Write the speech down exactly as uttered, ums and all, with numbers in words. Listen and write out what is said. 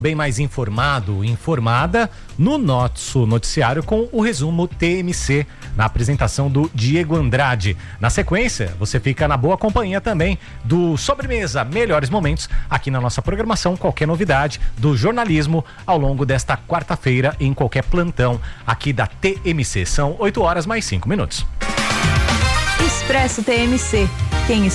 Bem mais informado, informada no nosso noticiário com o resumo T M C, na apresentação do Diego Andrade. Na sequência, você fica na boa companhia também do Sobremesa, melhores momentos aqui na nossa programação, qualquer novidade do jornalismo ao longo desta quarta-feira em qualquer plantão aqui da T M C. São oito horas mais cinco minutos. Expresso T M C. Quem